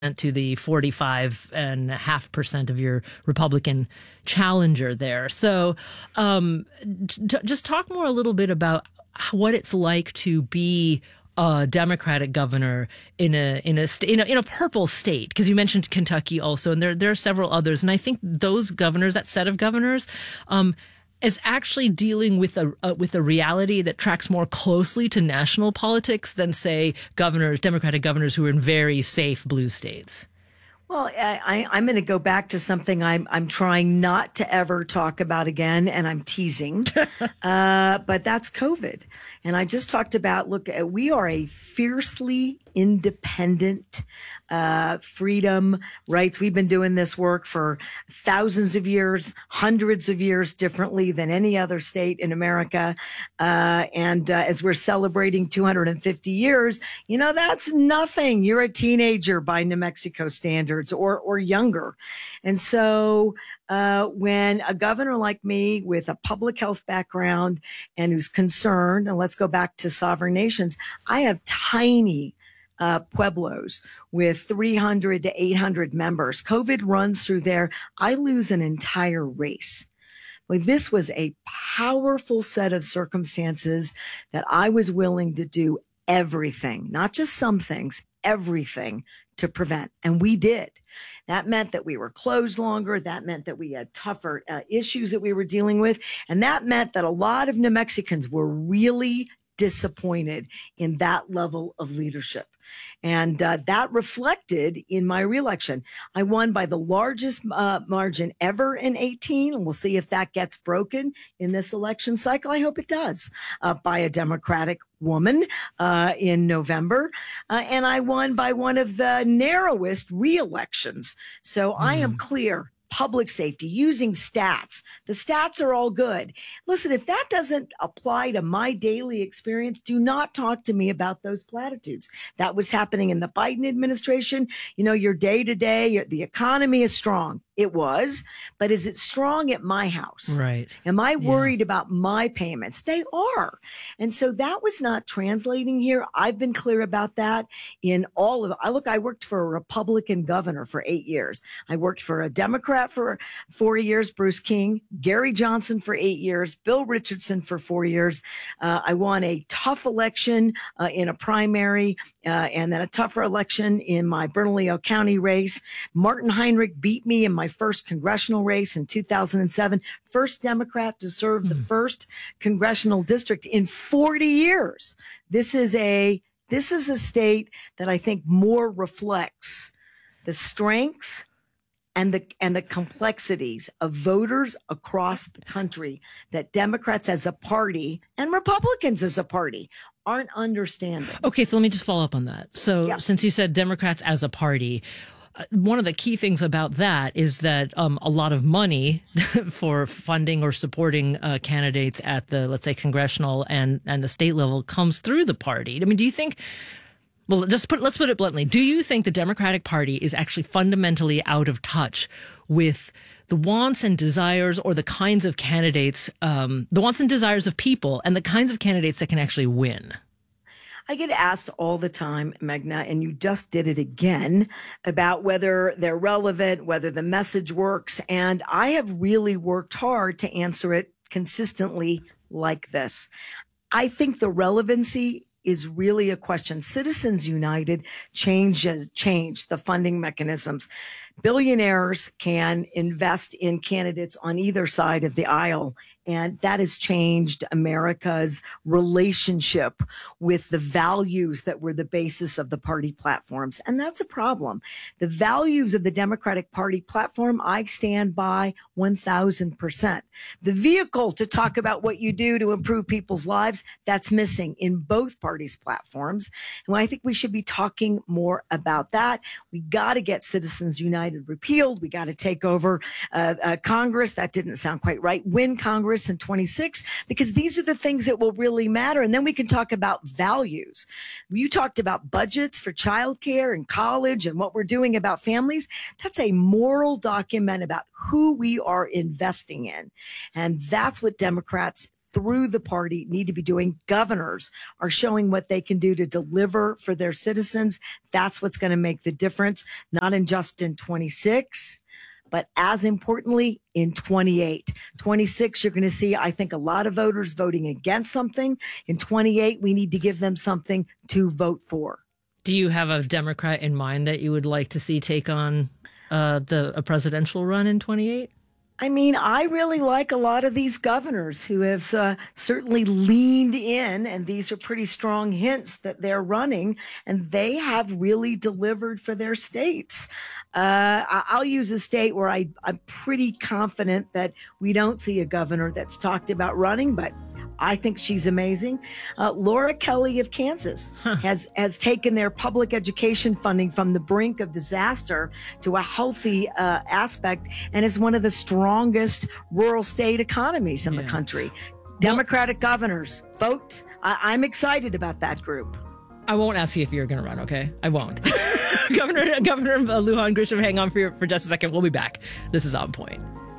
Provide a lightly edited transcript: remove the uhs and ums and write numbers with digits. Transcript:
to the 45.5% of your Republican challenger there. So just talk more a little bit about what it's like to be a Democratic governor in a purple state, because you mentioned Kentucky also, and there are several others, and I think those governors, that set of governors, is actually dealing with a reality that tracks more closely to national politics than, say, Democratic governors who are in very safe blue states. Well, I'm going to go back to something I'm trying not to ever talk about again, and I'm teasing, but that's COVID. And I just talked about, look, we are a fiercely independent, freedom, rights. We've been doing this work for thousands of years, hundreds of years differently than any other state in America. And as we're celebrating 250 years, that's nothing. You're a teenager by New Mexico standards or younger. And so when a governor like me with a public health background and who's concerned, and let's go back to sovereign nations, I have tiny pueblos with 300 to 800 members. COVID runs through there. I lose an entire race. Well, this was a powerful set of circumstances that I was willing to do everything, not just some things, everything to prevent. And we did. That meant that we were closed longer. That meant that we had tougher issues that we were dealing with. And that meant that a lot of New Mexicans were really disappointed in that level of leadership. And that reflected in my reelection. I won by the largest margin ever in 2018. And we'll see if that gets broken in this election cycle. I hope it does, by a Democratic woman in November. And I won by one of the narrowest reelections. So I am clear. Public safety, using stats. The stats are all good. Listen, if that doesn't apply to my daily experience, do not talk to me about those platitudes. That was happening in the Biden administration. Your day to day, the economy is strong. It was, but is it strong at my house? Right. Am I worried about my payments? They are. And so that was not translating here. I've been clear about that in all of it. I worked for a Republican governor for 8 years. I worked for a Democrat for 4 years, Bruce King, Gary Johnson for 8 years, Bill Richardson for 4 years. I won a tough election in a primary and then a tougher election in my Bernalillo County race. Martin Heinrich beat me in my first congressional race in 2007, first Democrat to serve the first congressional district in 40 years. This is a state that I think more reflects the strengths and the complexities of voters across the country that Democrats as a party and Republicans as a party aren't understanding. Okay, so let me just follow up on that. So since you said Democrats as a party, one of the key things about that is that a lot of money for funding or supporting candidates at the, let's say, congressional and the state level comes through the party. I mean, do you think, well, let's put it bluntly, do you think the Democratic Party is actually fundamentally out of touch with the wants and desires or the kinds of candidates, the wants and desires of people and the kinds of candidates that can actually win? I get asked all the time, Meghna, and you just did it again, about whether they're relevant, whether the message works. And I have really worked hard to answer it consistently like this. I think the relevancy is really a question. Citizens United changed the funding mechanisms. Billionaires can invest in candidates on either side of the aisle. And that has changed America's relationship with the values that were the basis of the party platforms. And that's a problem. The values of the Democratic Party platform, I stand by 1,000%. The vehicle to talk about what you do to improve people's lives, that's missing in both parties' platforms. And I think we should be talking more about that. We got to get Citizens United repealed. We got to take over Congress. That didn't sound quite right. Win Congress in 26, because these are the things that will really matter. And then we can talk about values. You talked about budgets for childcare and college and what we're doing about families. That's a moral document about who we are investing in. And that's what Democrats through the party need to be doing. Governors are showing what they can do to deliver for their citizens. That's what's going to make the difference, not in just in 26, but as importantly, in 28. 26, you're going to see, I think, a lot of voters voting against something. In 28, we need to give them something to vote for. Do you have a Democrat in mind that you would like to see take on a presidential run in 28? I mean, I really like a lot of these governors who have certainly leaned in, and these are pretty strong hints that they're running, and they have really delivered for their states. I'll use a state where I'm pretty confident that we don't see a governor that's talked about running, but I think she's amazing. Laura Kelly of Kansas has taken their public education funding from the brink of disaster to a healthy aspect, and is one of the strongest rural state economies in the country. Democratic governors, vote. I'm excited about that group. I won't ask you if you're going to run, okay? I won't. Governor Lujan Grisham, hang on for just a second. We'll be back. This is On Point.